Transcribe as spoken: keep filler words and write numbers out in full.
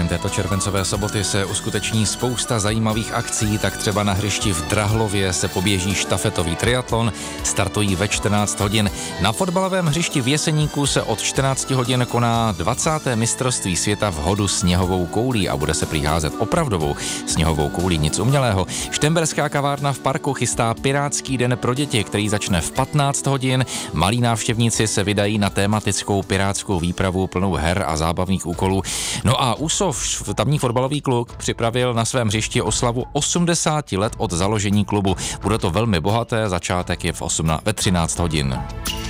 Během této červencové soboty se uskuteční spousta zajímavých akcí, tak třeba na hřišti v Drahlově se poběží štafetový triatlon, startují ve čtrnáct hodin. Na fotbalovém hřišti v Jeseníku se od čtrnáct hodin koná dvacáté mistrovství světa v hodu sněhovou koulí a bude se přiházet opravdovou sněhovou koulí, nic umělého. Štemberská kavárna v parku chystá pirátský den pro děti, který začne v patnáct hodin. Malí návštěvníci se vydají na tématickou pirátskou výpravu plnou her a zábavných úkolů. No a Úsov, tamní fotbalový klub, připravil na svém hřišti oslavu osmdesáti let od založení klubu. Bude to velmi bohaté, začátek je v osmnáct, ve třináct hodin.